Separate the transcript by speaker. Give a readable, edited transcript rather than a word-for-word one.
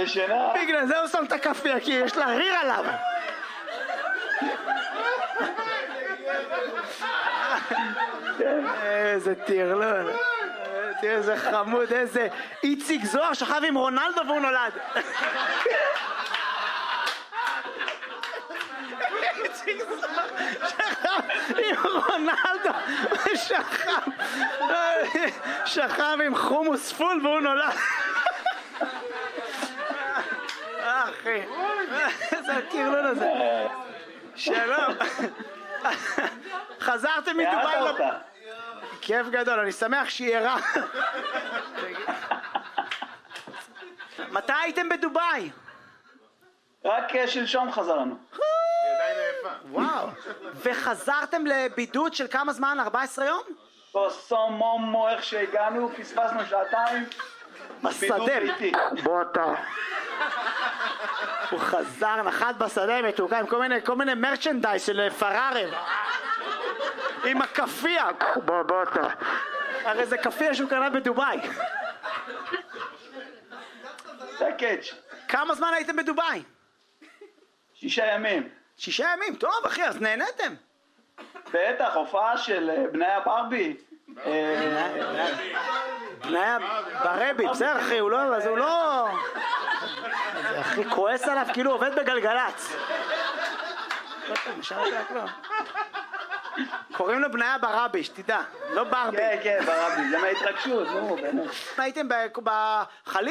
Speaker 1: ישנה.
Speaker 2: בגלל זה הוא שם את הכאפיה, כי יש לה ריר עליו. איזה טירלון. תראה איזה חמוד, איזה איציק זוהר שכב עם רונלדו והוא נולד. איציק זוהר שכב עם רונלדו שכב עם חומוס פול והוא נולד. אחי, איזה הטירלון הזה. שלום. חזרתם מדובאי? כיף גדול, אני שמח שהיא ערה. מתי הייתם בדובאי?
Speaker 1: רק שלשום חזרנו.
Speaker 2: וואו. וחזרתם לבידוד של כמה זמן? 14 יום?
Speaker 1: בסום מומו, איך שהגענו, פספסנו שעתיים.
Speaker 2: בשדה. בוא אתה. הוא חזר, נחת בשדה מתוקה עם כל מיני מרצ'נדייז של פרארי. עם הכאפיה. בוא אתה. הרי זה כאפיה שהוא קנה בדובאי.
Speaker 1: זה הקאץ'.
Speaker 2: כמה זמן הייתם בדובאי?
Speaker 1: 6 ימים.
Speaker 2: 6 ימים, טוב אחי, אז נהנתם.
Speaker 1: בטח, הופעה של בני הברבי.
Speaker 2: בני ברבי, בסדר אחי, הוא לא... אחי, כועס עליו כאילו עובד בגלגלץ. קוראים לו בניה ברבי, שתדע, לא ברבי.
Speaker 1: כן, ברבי, זה מההתרגשות, נו, באמת.
Speaker 2: הייתם בחליל?